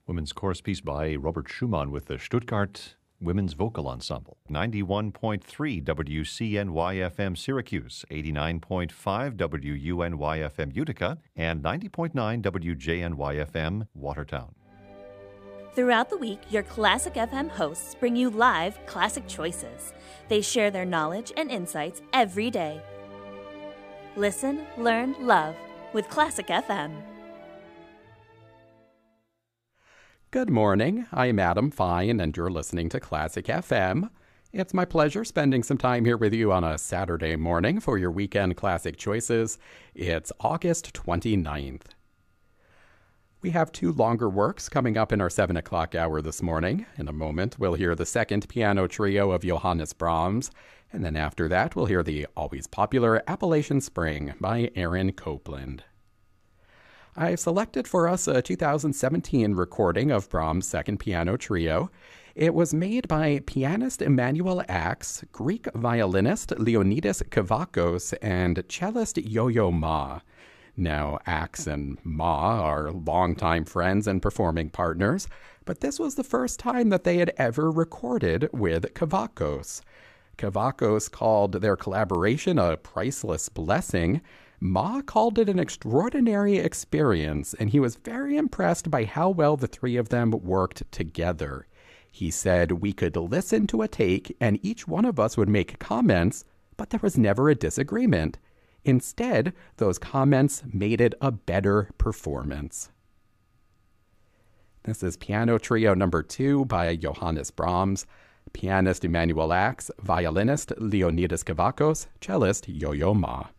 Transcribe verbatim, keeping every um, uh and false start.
Women's chorus piece by Robert Schumann with the Stuttgart Women's Vocal Ensemble. ninety-one point three W C N Y F M Syracuse, eighty-nine point five W U N Y F M Utica, and ninety point nine W J N Y F M Watertown. Throughout the week, your Classic F M hosts bring you live Classic Choices. They share their knowledge and insights every day. Listen, learn, love with Classic F M. Good morning. I'm Adam Fine, and you're listening to Classic F M. It's my pleasure spending some time here with you on a Saturday morning for your weekend Classic Choices. It's August twenty-ninth. We have two longer works coming up in our seven o'clock hour this morning. In a moment, we'll hear the second piano trio of Johannes Brahms, and then after that, we'll hear the always popular Appalachian Spring by Aaron Copland. I've selected for us a two thousand seventeen recording of Brahms' second piano trio. It was made by pianist Emanuel Ax, Greek violinist Leonidas Kavakos, and cellist Yo-Yo Ma. Now, Ax and Ma are longtime friends and performing partners, but this was the first time that they had ever recorded with Kavakos. Kavakos called their collaboration a priceless blessing. Ma called it an extraordinary experience, and he was very impressed by how well the three of them worked together. He said we could listen to a take, and each one of us would make comments, but there was never a disagreement. Instead, those comments made it a better performance. This is Piano Trio number two by Johannes Brahms, pianist Emanuel Ax, violinist Leonidas Kavakos, cellist Yo-Yo Ma.